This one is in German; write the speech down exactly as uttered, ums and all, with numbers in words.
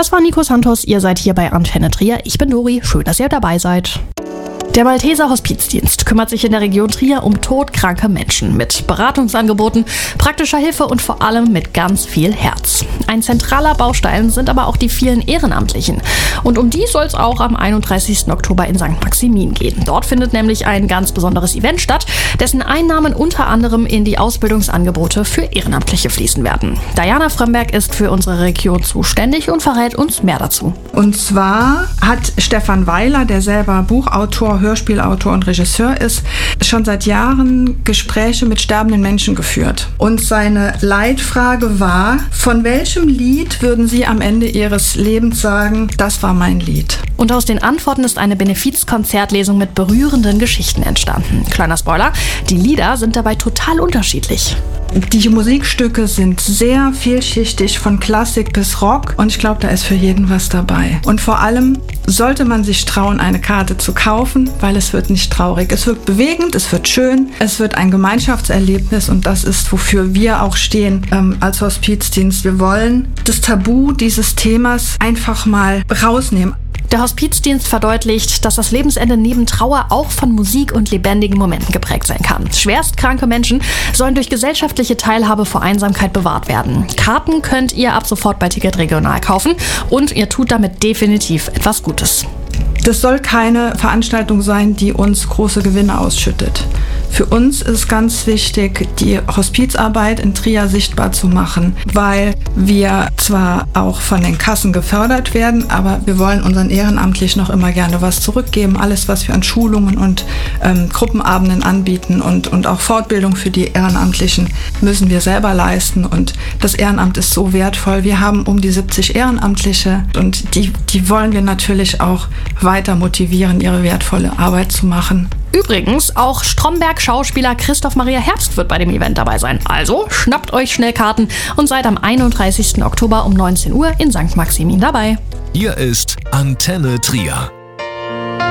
Das war Nico Santos, ihr seid hier bei Antenne Trier. Ich bin Dori, schön, dass ihr dabei seid. Der Malteser Hospizdienst kümmert sich in der Region Trier um todkranke Menschen mit Beratungsangeboten, praktischer Hilfe und vor allem mit ganz viel Herz. Ein zentraler Baustein sind aber auch die vielen Ehrenamtlichen. Und um die soll es auch am einunddreißigsten Oktober in Sankt Maximin gehen. Dort findet nämlich ein ganz besonderes Event statt, dessen Einnahmen unter anderem in die Ausbildungsangebote für Ehrenamtliche fließen werden. Diana Frömmberg ist für unsere Region zuständig und verrät uns mehr dazu. Und zwar hat Stefan Weiler, der selber Buchautor, Hörspielautor und Regisseur ist, schon seit Jahren Gespräche mit sterbenden Menschen geführt. Und seine Leitfrage war, von welchem Lied würden Sie am Ende Ihres Lebens sagen, das war mein Lied? Und aus den Antworten ist eine Benefizkonzertlesung mit berührenden Geschichten entstanden. Kleiner Spoiler, die Lieder sind dabei total unterschiedlich. Die Musikstücke sind sehr vielschichtig, von Klassik bis Rock, und ich glaube, da ist für jeden was dabei. Und vor allem sollte man sich trauen, eine Karte zu kaufen, weil es wird nicht traurig. Es wird bewegend, es wird schön, es wird ein Gemeinschaftserlebnis, und das ist, wofür wir auch stehen ähm, als Hospizdienst. Wir wollen das Tabu dieses Themas einfach mal rausnehmen. Der Hospizdienst verdeutlicht, dass das Lebensende neben Trauer auch von Musik und lebendigen Momenten geprägt sein kann. Schwerstkranke Menschen sollen durch gesellschaftliche Teilhabe vor Einsamkeit bewahrt werden. Karten könnt ihr ab sofort bei Ticket Regional kaufen, und ihr tut damit definitiv etwas Gutes. Das soll keine Veranstaltung sein, die uns große Gewinne ausschüttet. Für uns ist ganz wichtig, die Hospizarbeit in Trier sichtbar zu machen, weil wir zwar auch von den Kassen gefördert werden, aber wir wollen unseren Ehrenamtlichen noch immer gerne was zurückgeben. Alles, was wir an Schulungen und ähm, Gruppenabenden anbieten und, und auch Fortbildung für die Ehrenamtlichen, müssen wir selber leisten. Und das Ehrenamt ist so wertvoll. Wir haben um die siebzig Ehrenamtliche, und die, die wollen wir natürlich auch weiter motivieren, ihre wertvolle Arbeit zu machen. Übrigens, auch Stromberg-Schauspieler Christoph Maria Herbst wird bei dem Event dabei sein. Also schnappt euch schnell Karten und seid am einunddreißigsten Oktober um neunzehn Uhr in Sankt Maximin dabei. Hier ist Antenne Trier.